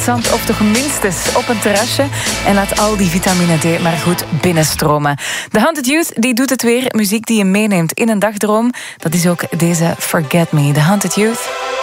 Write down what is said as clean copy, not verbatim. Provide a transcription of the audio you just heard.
Zand of toch minstens op een terrasje en laat al die vitamine D maar goed binnenstromen. The Haunted Youth die doet het weer. Muziek die je meeneemt in een dagdroom. Dat is ook deze Forget Me. The Haunted Youth.